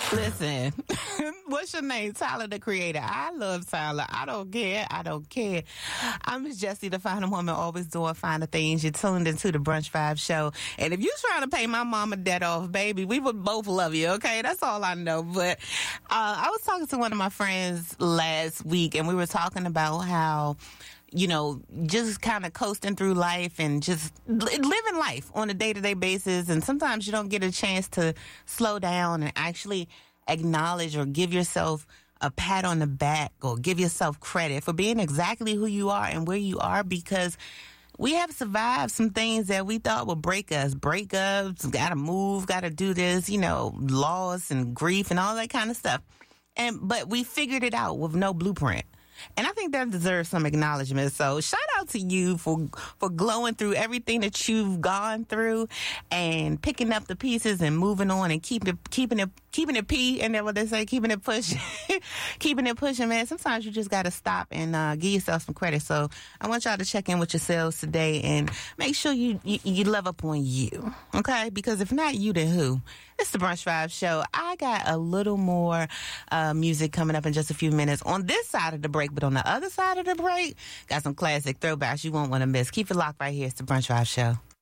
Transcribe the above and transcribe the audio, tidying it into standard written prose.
Listen, what's your name? Tyler the Creator. I love Tyler. I don't care. I'm Miss Jessie, the Finer Woman, always doing finer things. You're tuned into the Brunch Vibe Show. And if you're trying to pay my mama debt off, baby, we would both love you, okay? That's all I know. But I was talking to one of my friends last week, and we were talking about how, you know, just kind of coasting through life and just living life on a day-to-day basis. And sometimes you don't get a chance to slow down and actually acknowledge or give yourself a pat on the back or give yourself credit for being exactly who you are and where you are, because we have survived some things that we thought would break us. Breakups, gotta move, gotta do this, you know, loss and grief and all that kind of stuff. But we figured it out with no blueprint. And I think that deserves some acknowledgement. So shout out to you for glowing through everything that you've gone through and picking up the pieces and moving on and keeping it P, and then what they say, keeping it pushing, keeping it pushing, man. Sometimes you just got to stop and give yourself some credit. So I want y'all to check in with yourselves today and make sure you love up on you, okay? Because if not you, then who? It's the Brunch Vibe Show. I got a little more music coming up in just a few minutes on this side of the break, but on the other side of the break, got some classic throwbacks you won't want to miss. Keep it locked right here. It's the Brunch Vibe Show.